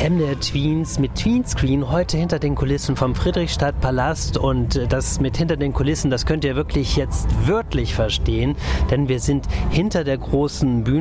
MDR Tweens mit Tweenscreen heute hinter den Kulissen vom Friedrichstadtpalast, und das mit hinter den Kulissen, das könnt ihr wirklich jetzt wörtlich verstehen, denn wir sind hinter der großen Bühne.